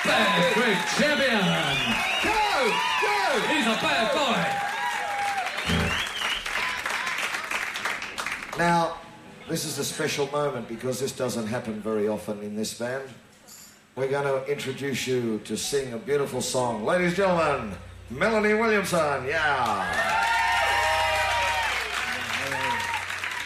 Bear Creek champion. Go! He's a bad boy. Now, this is a special moment because this doesn't happen very often in this band. We're going to introduce you to sing a beautiful song. Ladies and gentlemen, Melanie Williamson, yeah.